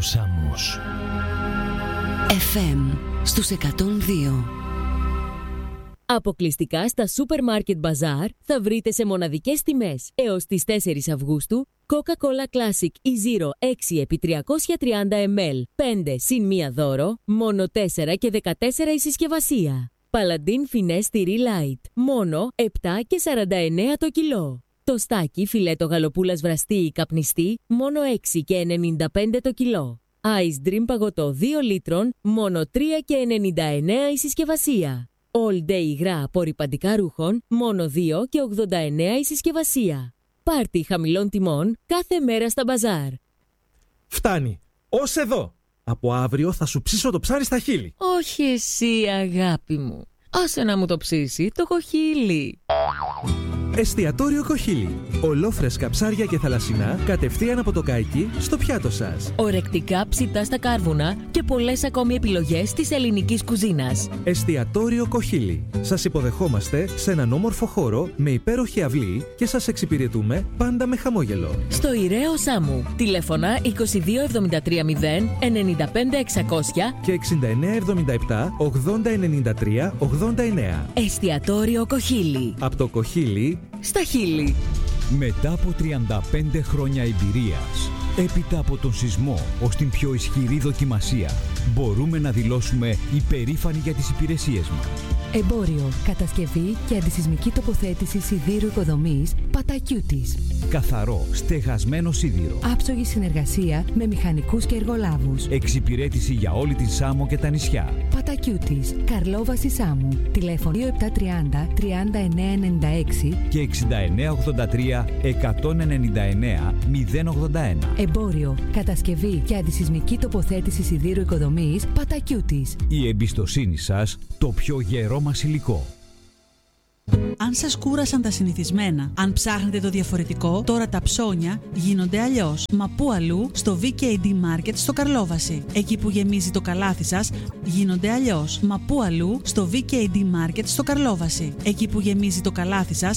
Σάμος. FM στους 102. Αποκλειστικά στα Supermarket Bazaar θα βρείτε σε μοναδικές τιμές έως τις 4 Αυγούστου Coca-Cola Classic E-Zero 6x330 ml 5 συν 1 δώρο, μόνο 4 και 14 η συσκευασία. Paladin Finesse Tyree Light, μόνο 7 και 49 το κιλό. Το στάκι φιλέτο γαλοπούλας βραστή ή καπνιστή, μόνο 6 και 95 το κιλό. Ice Dream παγωτό 2 λίτρων, μόνο 3 και 99 η συσκευασία. All Day υγρά απορρυπαντικά ρούχων, μόνο 2 και 89 η συσκευασία. Πάρτι χαμηλών τιμών κάθε μέρα στα μπαζάρ. Φτάνει. Ως εδώ. Από αύριο θα σου ψήσω το ψάρι στα χείλη. Όχι εσύ, αγάπη μου. Άσε να μου το ψήσει το κοχύλι. Εστιατόριο Κοχύλι. Ολόφρεσκα ψάρια και θαλασσινά κατευθείαν από το καϊκί στο πιάτο σας. Ορεκτικά ψητά στα κάρβουνα και πολλές ακόμη επιλογές της ελληνικής κουζίνας. Εστιατόριο Κοχύλι. Σας υποδεχόμαστε σε έναν όμορφο χώρο με υπέροχη αυλή και σας εξυπηρετούμε πάντα με χαμόγελο. Στο Ιραίο Σάμου. Τηλέφωνα 22 73 0 95 600 και 69 77 80 93 89. Εστιατόριο Κοχύλι. Από το Κοχύλι στα χείλη. Μετά από 35 χρόνια εμπειρίας, έπειτα από τον σεισμό ως την πιο ισχυρή δοκιμασία, μπορούμε να δηλώσουμε υπερήφανοι για τις υπηρεσίες μας. Εμπόριο, κατασκευή και αντισεισμική τοποθέτηση σιδήρου οικοδομής Πατακιούτης. Καθαρό, στεγασμένο σίδηρο. Άψογη συνεργασία με μηχανικούς και εργολάβους. Εξυπηρέτηση για όλη την Σάμο και τα νησιά. Πατακιούτης, Καρλόβαση Σάμου. Τηλέφωνο 2730 3996 και 6983 199 081. Εμπόριο, κατασκευή και αντισεισμική τοποθέτηση σιδήρου οικοδομής Πατακιούτης. Η εμπιστοσύνη σας, το πιο γερό μας υλικό. Αν σας κούρασαν τα συνηθισμένα, αν ψάχνετε το διαφορετικό, τώρα τα ψώνια γίνονται αλλιώς. Μα πού αλλού? Στο VKD Market στο Καρλόβαση. Εκεί που γεμίζει το καλάθι σας, γίνονται αλλιώς. Μα πού αλλού? Στο VKD Market στο Καρλόβαση. Εκεί που γεμίζει το καλάθι σας,